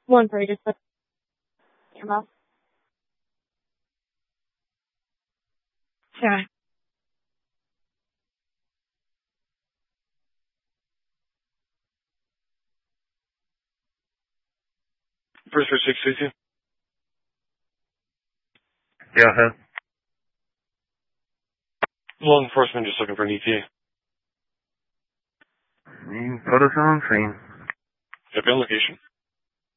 One for you, just put your mouth. Sure. First for 660. Yeah, huh? Law enforcement just looking for an ETA. You can put us on scene. Copy on location.